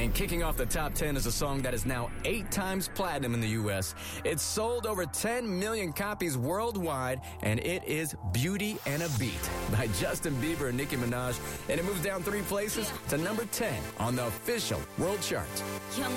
And kicking off the top 10 is a song that is now 8 times platinum in the U.S. It's sold over 10 million copies worldwide, and it is Beauty and a Beat by Justin Bieber and Nicki Minaj. And it moves down 3 places to number 10 on the official world chart. Young